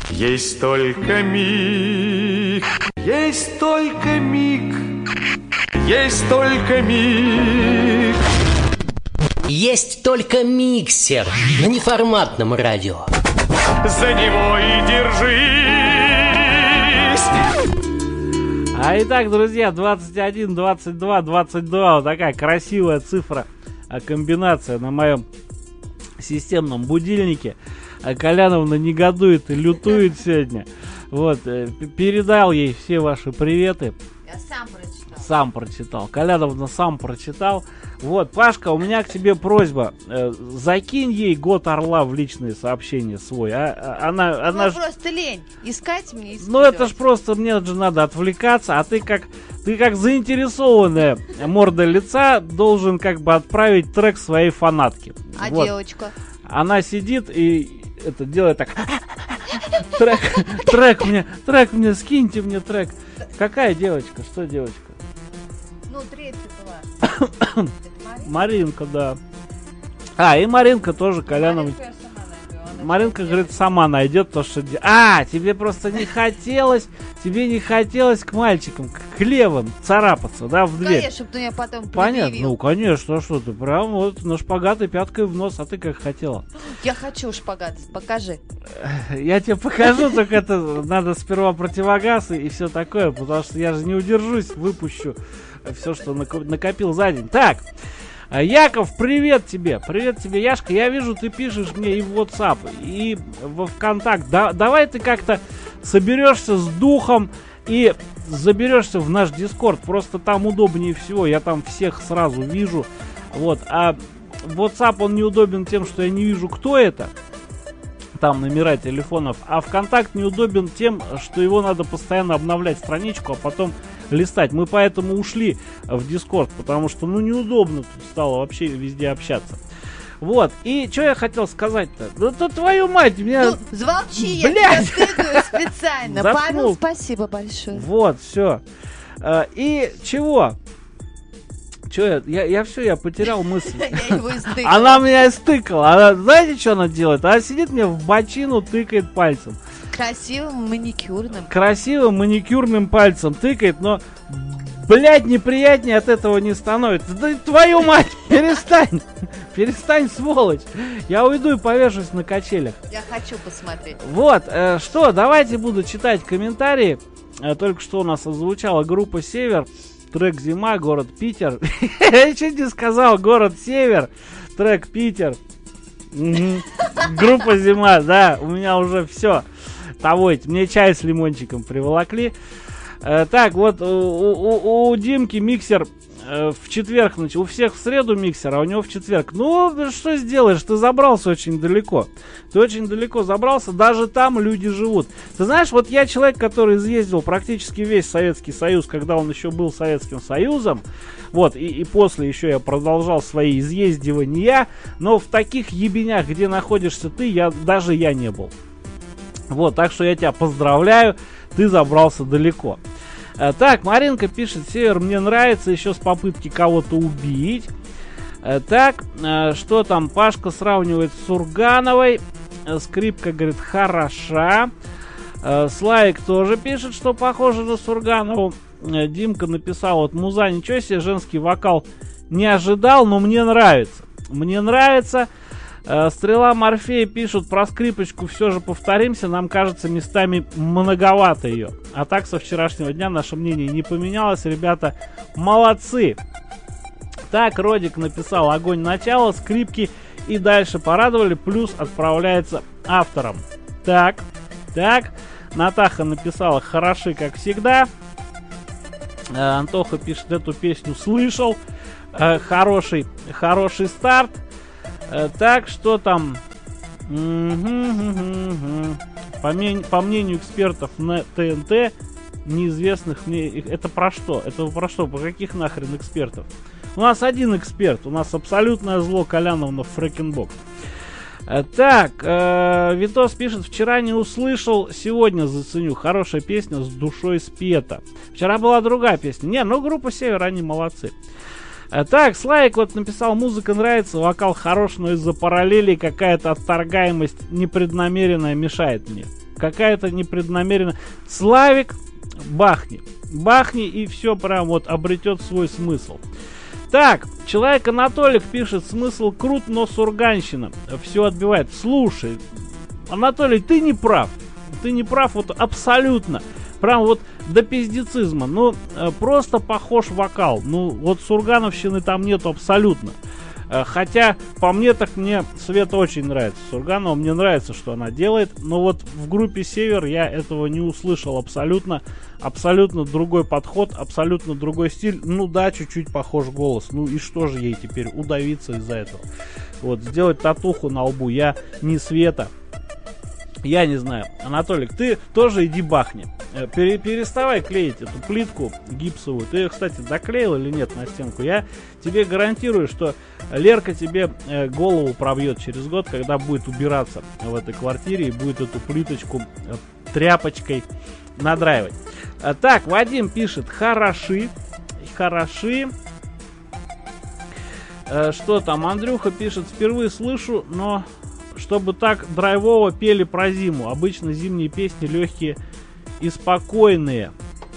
Есть только миг, есть только миг, есть только миг. Есть только миксер на неформатном радио. За него и держись. Итак, друзья, 21, 22, 22. Вот такая красивая цифра, комбинация на моем системном будильнике. Коляновна негодует и лютует сегодня. Вот, передал ей все ваши приветы. Я сам прочитал. Коляновна сам прочитал. Вот, Пашка, у меня к тебе просьба. Закинь ей год орла в личные сообщения свой. Она просто лень искать мне. Ну это ж просто мне же надо отвлекаться, а ты как заинтересованная морда лица должен как бы отправить трек своей фанатке. А вот. Девочка? Она сидит и это делает так. Трек мне, скиньте мне трек. Какая девочка? Что девочка? Ну, третья была. Маринка, да. И Маринка тоже Коляновна. Маринка говорит, сама найдет то, что... тебе просто не хотелось к мальчикам, к левым царапаться, да, в дверь. Конечно, чтобы ты меня потом предъявил. Понятно, ну, конечно, что ты прям вот на шпагат и пяткой в нос, а ты как хотела. Я хочу шпагат, покажи. Я тебе покажу, только это надо сперва противогаз и все такое, потому что я же не удержусь, выпущу все, что накопил за день. Так, Яков, привет тебе, Яшка. Я вижу, ты пишешь мне и в WhatsApp, и во ВКонтакт. Давай ты как-то соберешься с духом и заберешься в наш Дискорд. Просто там удобнее всего, я там всех сразу вижу. Вот, а WhatsApp он неудобен тем, что я не вижу, кто это. Там номера телефонов. А ВКонтакт неудобен тем, что его надо постоянно обновлять страничку, а потом листать. Мы поэтому ушли в Дискорд, потому что, неудобно тут стало вообще везде общаться. Вот, и что я хотел сказать-то? Да твою мать, меня... Замолчи, я тебя стыгаю специально. Заткнул. Павел, спасибо большое. Вот, все. И чего? Я потерял мысль. Я его истыкала. Она меня истыкала. Знаете, что она делает? Она сидит мне в бочину, тыкает пальцем. Красивым маникюрным пальцем тыкает, но, блядь, неприятнее от этого не становится. Да твою мать, перестань! Перестань, сволочь! Я уйду и повешусь на качелях. Я хочу посмотреть. Вот, что, давайте буду читать комментарии. Только что у нас озвучала группа «Север». Трек «Зима», город Питер. Я чуть не сказал город Север. Трек «Питер». Группа «Зима», да, у меня уже все. Мне чай с лимончиком приволокли. Так, вот у Димки миксер в четверг, у всех в среду миксер, а у него в четверг. Ну, что сделаешь, ты забрался очень далеко. Ты очень далеко забрался, даже там люди живут. Ты знаешь, вот я человек, который изъездил практически весь Советский Союз, когда он еще был Советским Союзом. Вот, и после еще я продолжал свои изъездивания. Но в таких ебенях, где находишься ты, даже я не был. Вот, так что я тебя поздравляю, ты забрался далеко. Так, Маринка пишет, Север мне нравится, еще с попытки кого-то убить. Так, что там, Пашка сравнивает с Сургановой. Скрипка говорит, хороша. Славик тоже пишет, что похоже на Сурганову. Димка написал, вот муза, ничего себе, женский вокал не ожидал, но мне нравится. Мне нравится. Стрела Морфея пишут про скрипочку, все же повторимся, нам кажется местами многовато ее. А так со вчерашнего дня наше мнение не поменялось, ребята молодцы. Так, Родик написал, огонь начала, скрипки и дальше порадовали, плюс отправляется автором. Так, Натаха написала, хороши как всегда. Антоха пишет, эту песню слышал, хороший старт. Так, что там? По мнению экспертов на ТНТ, неизвестных мне... Это про что? Это про что? По каких нахрен экспертов? У нас один эксперт. У нас абсолютное зло Коляновна Фрэкенбок. Так, Витос пишет, вчера не услышал, сегодня заценю. Хорошая песня, с душой спета. Вчера была другая песня. Группа «Север», они молодцы. Так, Славик вот написал, музыка нравится, вокал хорош, но из-за параллелей какая-то отторгаемость непреднамеренная мешает мне. какая-то непреднамеренная. Славик, бахни. Бахни, и все прям вот обретет свой смысл. Так, человек Анатолик пишет: смысл крут, но сурганщина. Все отбивает. Слушай, Анатолий, ты не прав. Ты не прав вот абсолютно. Прям вот до пиздецизма. Ну, просто похож вокал. Ну, вот сургановщины там нету абсолютно. Хотя, по мне, так мне Света очень нравится. Сурганова, мне нравится, что она делает. Но вот в группе «Север» я этого не услышал абсолютно. Абсолютно другой подход, абсолютно другой стиль. Ну да, чуть-чуть похож голос. Ну и что же ей теперь удавиться из-за этого? Вот, сделать татуху на лбу. Я не Света. Я не знаю. Анатолик, ты тоже иди бахни. Переставай клеить эту плитку гипсовую. Ты ее, кстати, доклеил или нет на стенку? Я тебе гарантирую, что Лерка тебе голову пробьет через год, когда будет убираться в этой квартире и будет эту плиточку тряпочкой надраивать. Так, Вадим пишет: хороши. Хороши. Что там? Андрюха пишет: впервые слышу, но чтобы так драйвово пели про зиму. Обычно зимние песни легкие и спокойные.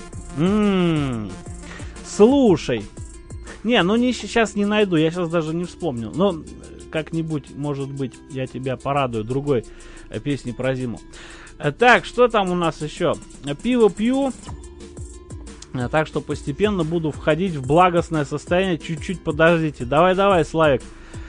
Слушай. Не, ну не, сейчас не найду. Я сейчас даже не вспомню. Но как-нибудь, может быть, я тебя порадую другой песней про зиму. Так, что там у нас еще? Пиво пью. Так что постепенно буду входить в благостное состояние. Чуть-чуть подождите. Давай, Славик.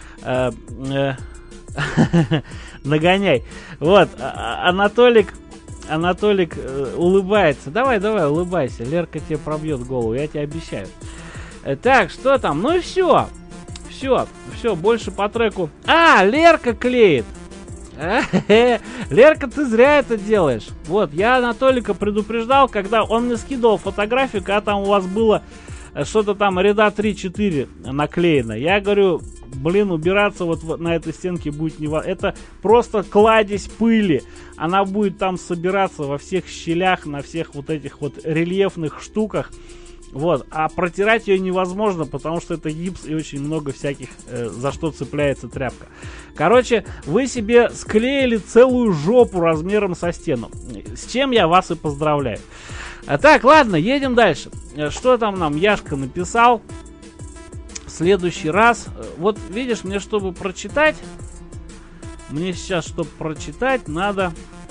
Нагоняй. Вот, Анатолик улыбается. Давай, улыбайся. Лерка тебе пробьет голову, я тебе обещаю. Так, что там? Ну и все, больше по треку. Лерка клеит. Лерка, ты зря это делаешь. Вот, я Анатолика предупреждал, когда он мне скидывал фотографию, когда там у вас было что-то там ряда 3-4 наклеено. Я говорю, блин, убираться вот на этой стенке будет невозможно. Это просто кладезь пыли. Она будет там собираться во всех щелях, на всех вот этих вот рельефных штуках. Вот, а протирать ее невозможно, потому что это гипс и очень много всяких, за что цепляется тряпка. Короче, вы себе склеили целую жопу размером со стену. С чем я вас и поздравляю. Так, ладно, едем дальше. Что там нам Яшка написал? В следующий раз. Вот, видишь, мне, чтобы прочитать, чтобы прочитать, надо...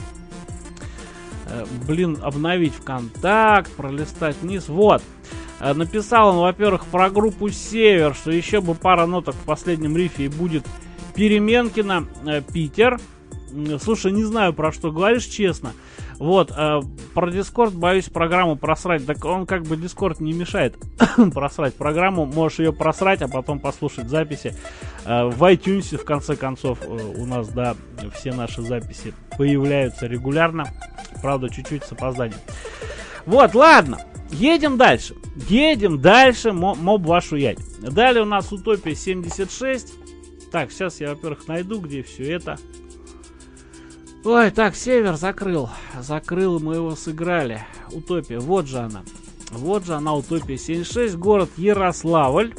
обновить ВКонтакт, пролистать вниз. Вот. Написал он, во-первых, про группу «Север», что еще бы пара ноток в последнем рифе и будет Переменкина, Питер. Слушай, не знаю, про что говоришь, честно. Вот, про Discord боюсь программу просрать. Так он как бы Discord не мешает просрать программу. Можешь ее просрать, а потом послушать записи. В iTunes, в конце концов, у нас, да, все наши записи появляются регулярно. Правда, чуть-чуть с опозданием. Вот, ладно. Едем дальше. Моб вашу ять. Далее у нас Утопия 76. Так, сейчас я, во-первых, найду, где все это. Ой, так, Север закрыл. Мы его сыграли. Утопия, вот же она, Утопия 76. Город Ярославль.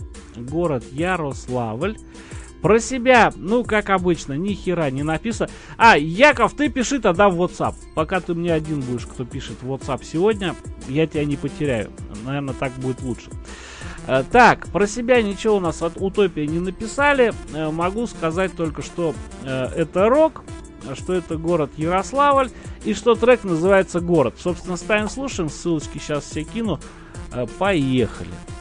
Про себя, ну, как обычно, ни хера не написано. Яков, ты пиши тогда в WhatsApp. Пока ты мне один будешь, кто пишет в WhatsApp сегодня, я тебя не потеряю. Наверное, так будет лучше. Так, про себя ничего у нас от Утопии не написали. Могу сказать только, что это рок, что это город Ярославль, и что трек называется «Город». Собственно, ставим, слушаем. Ссылочки сейчас все кину. Поехали.